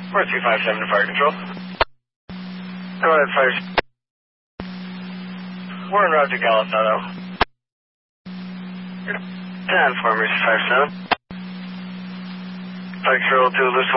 4257 to fire control. Go ahead, fire. We're en route to Galatato. 10 for me, 57. Fire control to loose